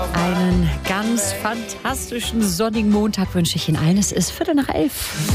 Einen ganz fantastischen sonnigen Montag wünsche ich Ihnen allen. Es ist 11:15.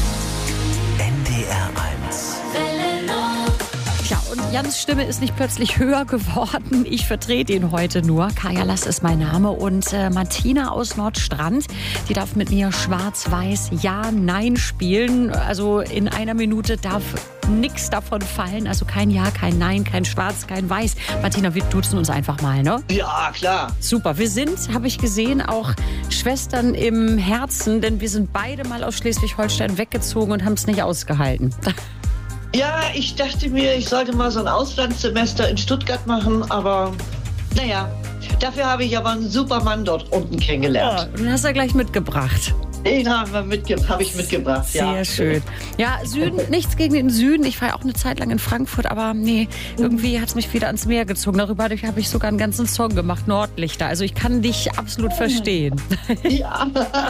NDR 1. Ja, und Jans Stimme ist nicht plötzlich höher geworden. Ich vertrete ihn heute nur. Kaya Lass ist mein Name. Und Martina aus Nordstrand, die darf mit mir schwarz-weiß Ja, Nein spielen. Also in einer Minute darf nichts davon fallen. Also kein Ja, kein Nein, kein Schwarz, kein Weiß. Martina, wir duzen uns einfach mal, ne? Ja, klar. Super. Wir sind, habe ich gesehen, auch Schwestern im Herzen. Denn wir sind beide mal aus Schleswig-Holstein weggezogen und haben es nicht ausgehalten. Ja, ich dachte mir, ich sollte mal so ein Auslandssemester in Stuttgart machen, aber naja, dafür habe ich aber einen super Mann dort unten kennengelernt. Und den hast du ja gleich mitgebracht. Den habe ich mitgebracht, ja. Sehr schön. Ja, Süden, nichts gegen den Süden. Ich war ja auch eine Zeit lang in Frankfurt, aber nee, irgendwie hat es mich wieder ans Meer gezogen. Darüber habe ich sogar einen ganzen Song gemacht, Nordlichter. Also ich kann dich absolut verstehen. Ja.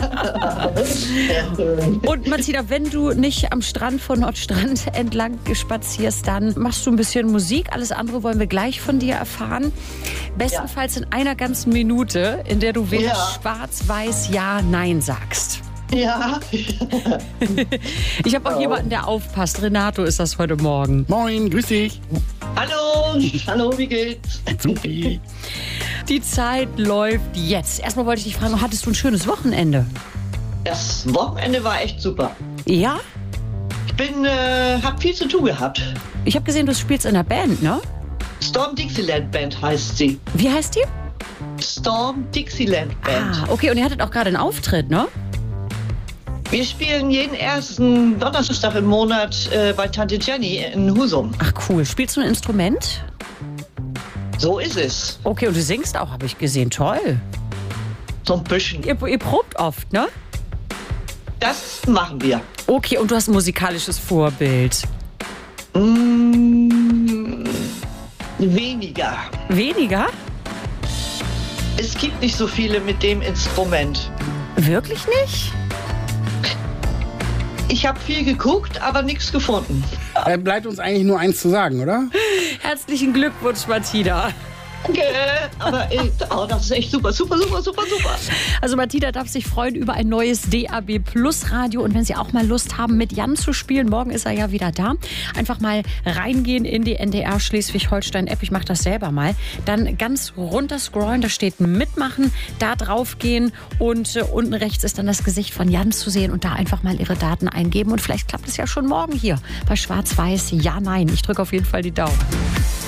Und Martina, wenn du nicht am Strand von Nordstrand entlang spazierst, dann machst du ein bisschen Musik. Alles andere wollen wir gleich von dir erfahren. Bestenfalls in einer ganzen Minute, in der du weder schwarz-weiß Ja, Nein sagst. Ja. Ich habe auch jemanden, der aufpasst. Renato ist das heute Morgen. Moin, grüß dich. Hallo, wie geht's? Supi. Die Zeit läuft jetzt. Erstmal wollte ich dich fragen, hattest du ein schönes Wochenende? Das Wochenende war echt super. Ja? Ich hab viel zu tun gehabt. Ich habe gesehen, du spielst in einer Band, ne? Storm Dixieland Band heißt sie. Wie heißt die? Storm Dixieland Band. Ah, okay. Und ihr hattet auch gerade einen Auftritt, ne? Wir spielen jeden ersten Donnerstag im Monat bei Tante Jenny in Husum. Ach cool. Spielst du ein Instrument? So ist es. Okay, und du singst auch, habe ich gesehen. Toll. So ein bisschen. Ihr probt oft, ne? Das machen wir. Okay, und du hast ein musikalisches Vorbild. Weniger. Weniger? Es gibt nicht so viele mit dem Instrument. Wirklich nicht? Ich habe viel geguckt, aber nichts gefunden. Bleibt uns eigentlich nur eins zu sagen, oder? Herzlichen Glückwunsch, Martina. Danke. Aber das ist echt super. Also Martina darf sich freuen über ein neues DAB Plus Radio. Und wenn Sie auch mal Lust haben, mit Jan zu spielen, morgen ist er ja wieder da, einfach mal reingehen in die NDR Schleswig-Holstein App. Ich mache das selber mal. Dann ganz runter scrollen, da steht Mitmachen, da drauf gehen und unten rechts ist dann das Gesicht von Jan zu sehen und da einfach mal Ihre Daten eingeben. Und vielleicht klappt es ja schon morgen hier bei Schwarz-Weiß Ja, Nein. Ich drücke auf jeden Fall die Daumen.